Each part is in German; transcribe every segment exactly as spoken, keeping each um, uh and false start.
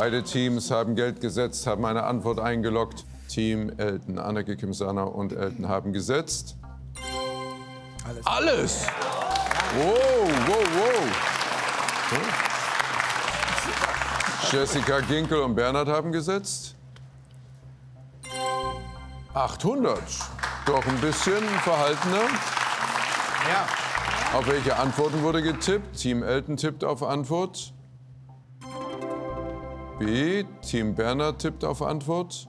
Beide Teams haben Geld gesetzt, haben eine Antwort eingeloggt. Team Elton, Anneke Kim-Sanner und Elton haben gesetzt. Alles? Alles. Wow, wow, wow. So. Jessica Ginkel und Bernhard haben gesetzt. achthundert. Doch ein bisschen verhaltener. Ja. Auf welche Antworten wurde getippt? Team Elton tippt auf Antwort. B. Team Bernhard tippt auf Antwort.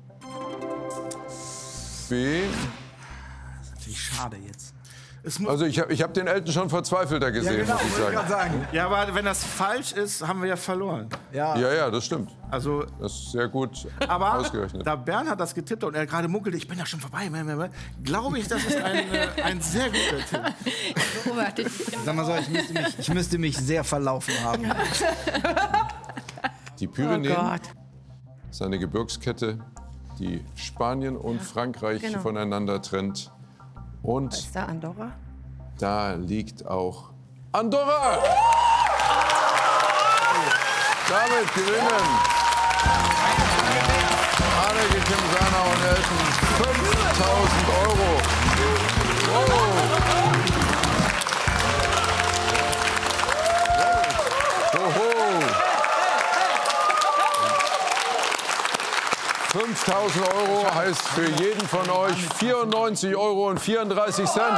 B. Das ist natürlich schade jetzt. Also ich habe ich hab den Elton schon verzweifelter gesehen, Ja, genau, muss ich wollte sagen. sagen. Ja, aber wenn das falsch ist, haben wir ja verloren. Ja, ja, ja, das stimmt. Also, das ist sehr gut aber ausgerechnet. Da Bernhard das getippt hat und er gerade munkelte, ich bin ja schon vorbei, glaube ich, das ist ein, äh, ein sehr guter Tipp. Sag mal so, ich müsste mich, ich müsste mich sehr verlaufen haben. Die Pyrenäen, Oh Gott. ist eine Gebirgskette, die Spanien und Frankreich genau. voneinander trennt. Und Ist da Andorra? da liegt auch Andorra! Damit gewinnen Anneke Kim-Sanner und Elton fünftausend Euro. Wow. Hoho. fünftausend Euro heißt für jeden von euch vierundneunzig Euro und vierunddreißig Cent.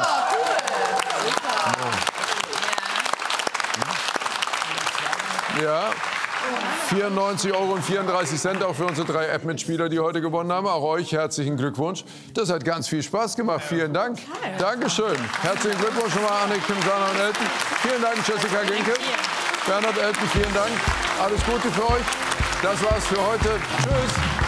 Ja, vierundneunzig Euro und vierunddreißig Cent auch für unsere drei App-Mitspieler, die heute gewonnen haben. Auch euch herzlichen Glückwunsch. Das hat ganz viel Spaß gemacht. Vielen Dank. Dankeschön. Herzlichen Glückwunsch nochmal Anneke Kim-Sanner und Elton. Vielen Dank, Jessica Ginkel. Bernhard Elton, vielen Dank. Alles Gute für euch. Das war's für heute. Tschüss.